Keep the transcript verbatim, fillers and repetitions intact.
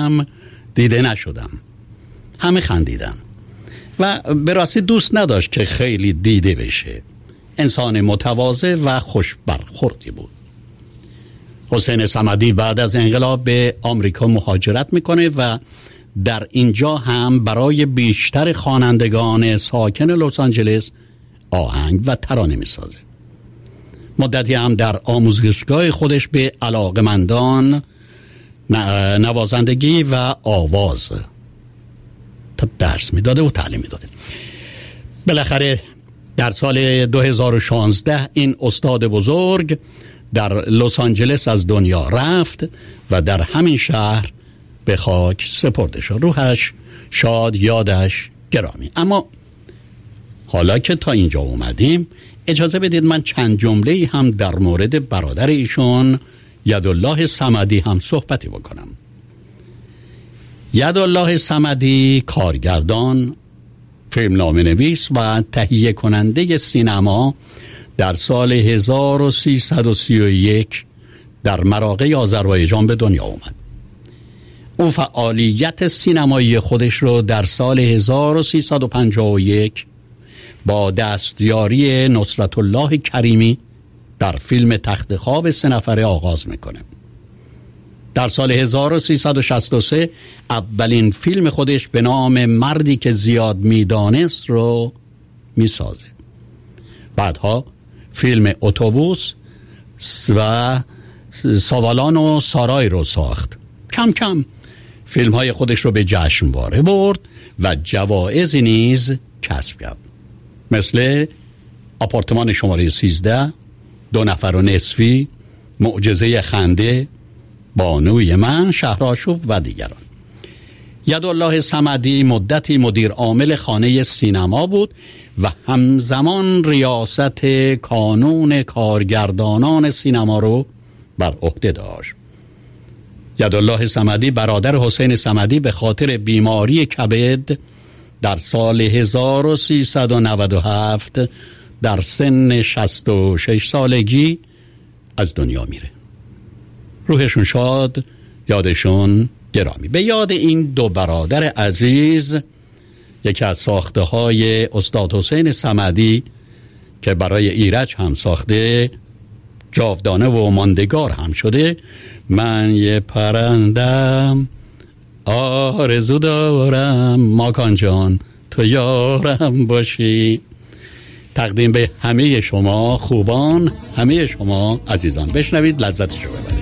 هم دیده نشدم. همه خندیدن و به راستی دوست نداشت که خیلی دیده بشه. انسان متواضع و خوش برخوردی بود. حسین صمدی بعد از انقلاب به آمریکا مهاجرت میکنه و در اینجا هم برای بیشتر خوانندگان ساکن لس آنجلس آهنگ و ترانه میسازه. مدتی هم در آموزشگاه خودش به علاقمندان نوازندگی و آواز درس میداده و تعلیم میداده. بالاخره در سال دو هزار و شانزده این استاد بزرگ در لس آنجلس از دنیا رفت و در همین شهر به خاک سپرده شد. روحش شاد، یادش گرامی. اما حالا که تا اینجا اومدیم اجازه بدید من چند جمله هم در مورد برادر ایشون یدالله صمدی هم صحبتی بکنم. یدالله صمدی کارگردان، فیلمنامه نویس و تهیه کننده سینما در سال هزار و سیصد و سی و یک در مراغه آذربایجان به دنیا اومد. او فعالیت سینمایی خودش رو در سال هزار و سیصد و پنجاه و یک با دستیاری نصرت الله کریمی در فیلم تخت خواب سه نفره آغاز میکنه. در سال هزار و سیصد و شصت و سه اولین فیلم خودش به نام مردی که زیاد میدانست رو میسازه. بعدها فیلم اتوبوس و ساوالان و سارای رو ساخت. کم کم فیلم های خودش رو به جشنواره برد و جوایزی نیز کسب کرد، مثل آپارتمان شماره سیزده، دو نفر و نصفی، معجزه خنده، بانوی من، شهرآشوب و دیگران. یدالله صمدی مدتی مدیر عامل خانه سینما بود و همزمان ریاست کانون کارگردانان سینما رو بر عهده داشت. یدالله صمدی برادر حسین صمدی به خاطر بیماری کبد در سال هزار و سیصد و نود و هفت در سن شصت و شش سالگی از دنیا میره. روحشون شاد، یادشون گرامی. به یاد این دو برادر عزیز یکی از ساخته های استاد حسین صمدی که برای ایرج هم ساخته، جاودانه و ماندگار هم شده، من یه پرندم آرزو دارم ماکان جان تو یارم باشی، تقدیم به همه شما خوبان، همه شما عزیزان. بشنوید، لذتشو ببرید.